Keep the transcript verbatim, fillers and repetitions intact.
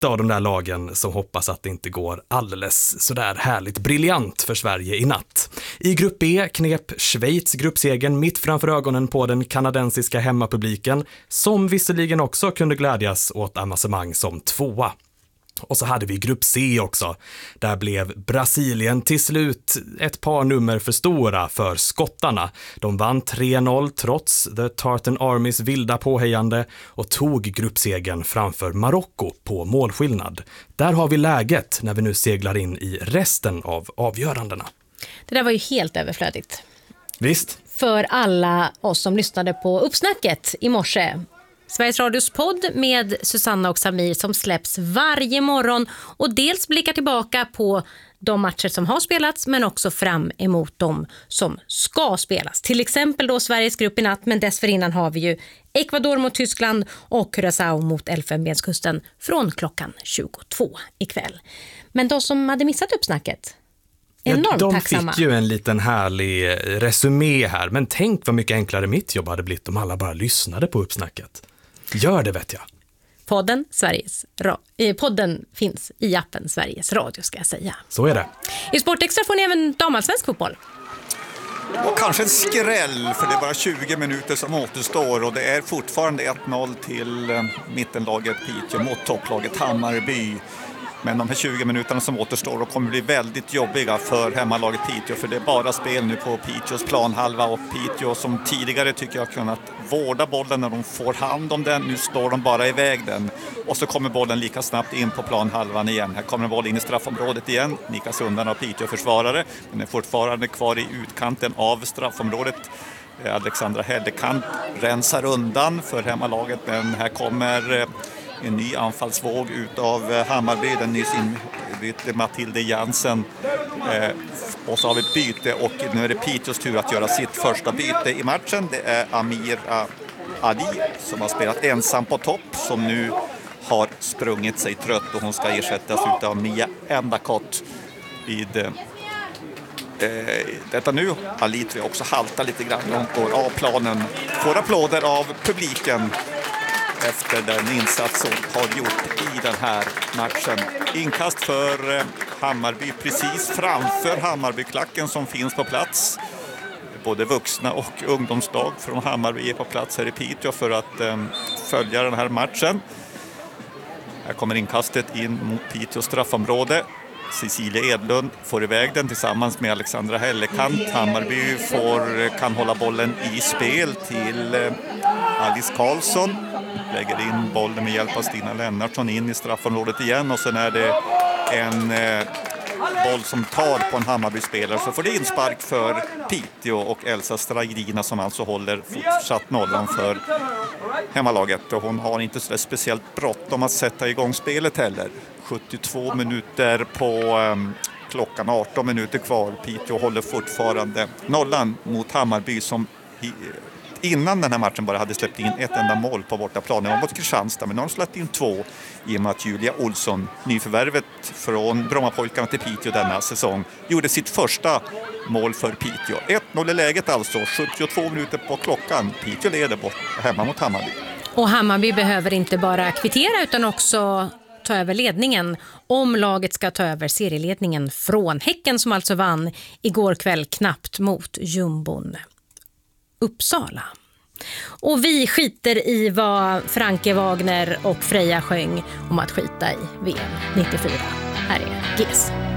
ett av de där lagen som hoppas att det inte går alldeles sådär härligt briljant för Sverige i natt. I grupp B knep Schweiz gruppsegern mitt framför ögonen på den kanadensiska hemmapubliken, som visserligen också kunde glädjas åt avancemang som tvåa. Och så hade vi grupp C också. Där blev Brasilien till slut ett par nummer för stora för skottarna. De vann tre noll trots The Tartan Armys vilda påhejande och tog gruppsegern framför Marocko på målskillnad. Där har vi läget när vi nu seglar in i resten av avgörandena. Det där var ju helt överflödigt. Visst. För alla oss som lyssnade på Uppsnacket i morse. Sveriges Radios podd med Susanna och Samir som släpps varje morgon och dels blickar tillbaka på de matcher som har spelats men också fram emot de som ska spelas. Till exempel då Sveriges grupp i natt, men dessförinnan har vi ju Ecuador mot Tyskland och Curaçao mot Elfenbenskusten från klockan tjugotvå ikväll. Men de som hade missat Uppsnacket, enormt ja, de tacksamma. fick ju en liten härlig resumé här, men tänk vad mycket enklare mitt jobb hade blivit om alla bara lyssnade på Uppsnacket. Gör det, vet jag. Podden, Sveriges ra- eh, podden finns i appen Sveriges Radio, ska jag säga. Så är det. I Sportextra får ni även damallsvensk fotboll. Och kanske en skräll, för det är bara tjugo minuter som återstår och det är fortfarande ett noll till eh, mittenlaget Piteå mot topplaget Hammarby. Men de här tjugo minuterna som återstår och kommer bli väldigt jobbiga för hemmalaget Piteå, för det är bara spel nu på Piteås planhalva och Piteå som tidigare tycker jag har kunnat vårda bollen när de får hand om den. Nu står de bara iväg den och så kommer bollen lika snabbt in på planhalvan igen. Här kommer en boll in i straffområdet igen, nikas undan av Piteå-försvarare, men är fortfarande kvar i utkanten av straffområdet. Alexandra Hellekant rensar undan för hemmalaget, men här kommer en ny anfallsvåg utav Hammarby, den nyss inbytte Matilde Jansen, eh, och så har vi ett byte och nu är det Piteås tur att göra sitt första byte i matchen. Det är Amira Ali som har spelat ensam på topp, som nu har sprungit sig trött och hon ska ersättas utav Mia Endakott vid eh, detta nu. Ali tror jag också haltar lite grann när hon går av planen. Får applåder av publiken efter den insats hon har gjort i den här matchen. Inkast för Hammarby precis framför Hammarbyklacken som finns på plats. Både vuxna och ungdomslag från Hammarby är på plats här i Piteå för att um, följa den här matchen. Här kommer inkastet in mot Piteås straffområde. Cecilia Edlund får iväg den tillsammans med Alexandra Hellekant. Hammarby får, kan hålla bollen i spel till uh, Alice Karlsson. Lägger in bollen med hjälp av Stina Lennartsson in i straffområdet igen och sen är det en eh, boll som tar på en Hammarby-spelare, så får det inspark för Piteå och Elsa Stragdina som alltså håller fortsatt nollan för hemmalaget, och hon har inte så speciellt bråttom att sätta igång spelet heller. sjuttiotvå minuter på eh, klockan, arton minuter kvar. Piteå håller fortfarande nollan mot Hammarby som i, innan den här matchen bara hade släppt in ett enda mål på bortaplan. Det var mot Kristianstad, men de har släppt in två i och med att Julia Olsson, nyförvärvet från Brommapojkarna till Piteå denna säsong, gjorde sitt första mål för Piteå. ett noll i läget alltså, sjuttiotvå minuter på klockan. Piteå leder bort hemma mot Hammarby. Och Hammarby behöver inte bara kvittera utan också ta över ledningen om laget ska ta över serieledningen från Häcken, som alltså vann igår kväll knappt mot jumbon Uppsala. Och vi skiter i vad Franke Wagner och Freja sjöng om att skita i V M nittiofyra. Här är G S.